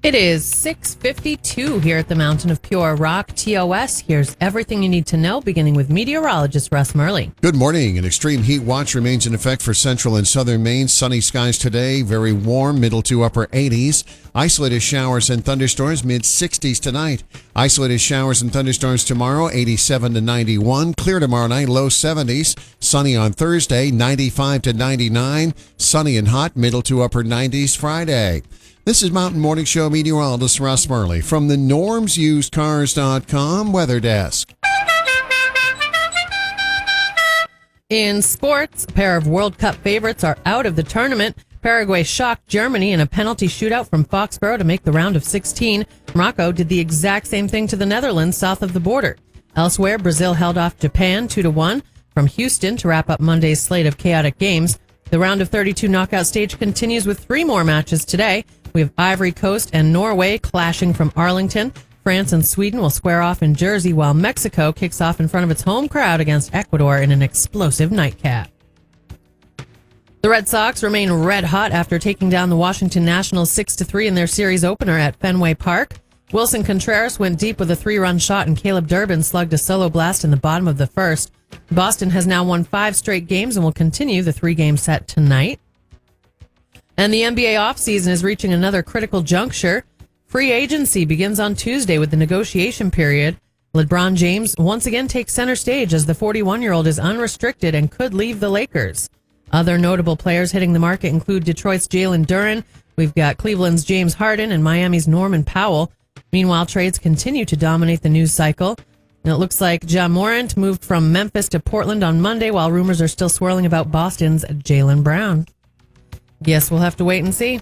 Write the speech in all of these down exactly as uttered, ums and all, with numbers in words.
It is six fifty-two here at the Mountain of Pure Rock, T O S. Here's everything you need to know, beginning with meteorologist Russ Murley. Good morning. An extreme heat watch remains in effect for central and southern Maine. Sunny skies today, very warm, middle to upper eighties. Isolated showers and thunderstorms, mid sixties tonight. Isolated showers and thunderstorms tomorrow, eighty-seven to ninety-one. Clear tomorrow night, low seventies. Sunny on Thursday, ninety-five to ninety-nine. Sunny and hot, middle to upper nineties Friday. This is Mountain Morning Show meteorologist Russ Murley from the norms used cars dot com Weather Desk. In sports, a pair of World Cup favorites are out of the tournament. Paraguay shocked Germany in a penalty shootout from Foxborough to make the round of sixteen. Morocco did the exact same thing to the Netherlands south of the border. Elsewhere, Brazil held off Japan two to one from Houston to wrap up Monday's slate of chaotic games. The round of thirty-two knockout stage continues with three more matches today. We have Ivory Coast and Norway clashing from Arlington. France and Sweden will square off in Jersey, while Mexico kicks off in front of its home crowd against Ecuador in an explosive nightcap. The Red Sox remain red hot after taking down the Washington Nationals six to three in their series opener at Fenway Park. Wilson Contreras went deep with a three-run shot, and Caleb Durbin slugged a solo blast in the bottom of the first. Boston has now won five straight games and will continue the three-game set tonight. And the N B A offseason is reaching another critical juncture. Free agency begins on Tuesday with the negotiation period. LeBron James once again takes center stage as the forty-one-year-old is unrestricted and could leave the Lakers. Other notable players hitting the market include Detroit's Jalen Duren. We've got Cleveland's James Harden and Miami's Norman Powell. Meanwhile, trades continue to dominate the news cycle. And it looks like Ja Morant moved from Memphis to Portland on Monday, while rumors are still swirling about Boston's Jaylen Brown. Guess we'll have to wait and see.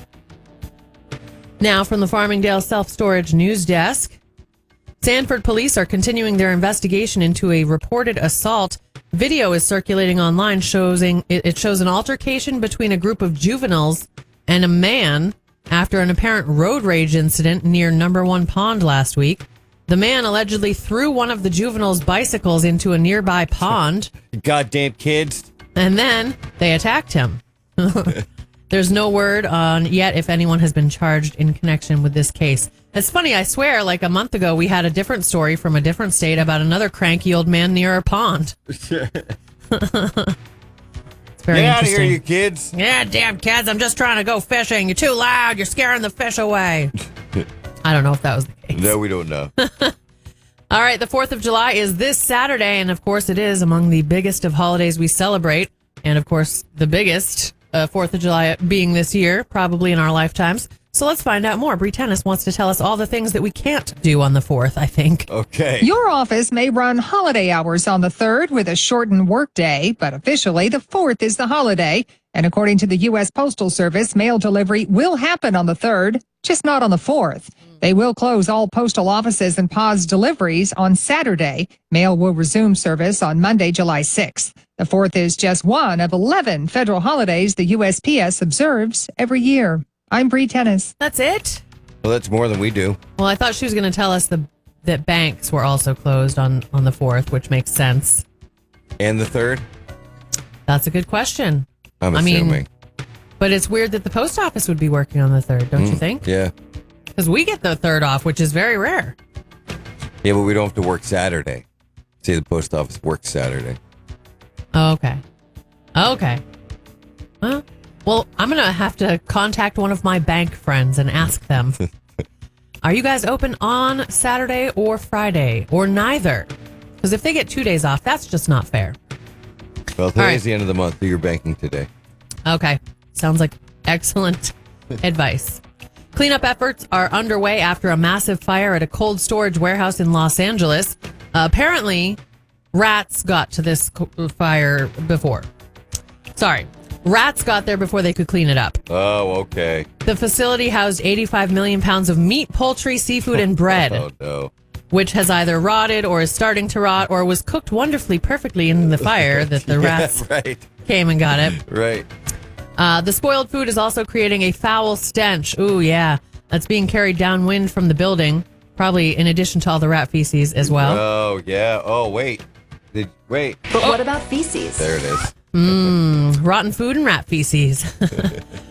Now from the Farmingdale Self-Storage News Desk. Sanford police are continuing their investigation into a reported assault. Video is circulating online showing it shows an altercation between a group of juveniles and a man after an apparent road rage incident near Number One Pond last week. The man allegedly threw one of the juveniles' bicycles into a nearby pond. Goddamn kids. And then they attacked him. There's no word on yet if anyone has been charged in connection with this case. It's funny, I swear, like a month ago, we had a different story from a different state about another cranky old man near a pond. It's very Get out of interesting. here, you kids. Yeah, damn kids, I'm just trying to go fishing. You're too loud. You're scaring the fish away. I don't know if that was the case. No, we don't know. All right, the fourth of July is this Saturday, and of course it is among the biggest of holidays we celebrate. And of course, the biggest uh, fourth of July being this year, probably in our lifetimes. So let's find out more. Bree Tennis wants to tell us all the things that we can't do on the fourth, I think. Okay. Your office may run holiday hours on the third with a shortened workday, but officially the fourth is the holiday. And according to the U S Postal Service, mail delivery will happen on the third, just not on the fourth. They will close all postal offices and pause deliveries on Saturday. Mail will resume service on Monday, July sixth. The fourth is just one of eleven federal holidays the U S P S observes every year. I'm Bree Tennis. That's it? Well, that's more than we do. Well, I thought she was going to tell us the, that banks were also closed on, on the fourth, which makes sense. And the third? That's a good question. I'm I assuming. mean, but it's weird that the post office would be working on the third, don't Mm, you think? Yeah. Because we get the third off, which is very rare. Yeah, but we don't have to work Saturday. See, the post office works Saturday. Oh, okay. Okay. Well, well, I'm going to have to contact one of my bank friends and ask them, are you guys open on Saturday or Friday or neither? Because if they get two days off, that's just not fair. Well, today's right. the end of the month, so you're banking today. Okay. Sounds like excellent advice. Cleanup efforts are underway after a massive fire at a cold storage warehouse in Los Angeles. Uh, apparently, rats got to this co- fire before. Sorry. Rats got there before they could clean it up. Oh, okay. The facility housed eighty-five million pounds of meat, poultry, seafood, and bread, Oh, no. which has either rotted or is starting to rot or was cooked wonderfully perfectly in the fire that the rats Yeah, right. came and got it. Right. Uh, the spoiled food is also creating a foul stench. Ooh, yeah. That's being carried downwind from the building, probably in addition to all the rat feces as well. Oh, yeah. Oh, wait. Did, wait. But what about feces? There it is. Mmm, rotten food and rat feces.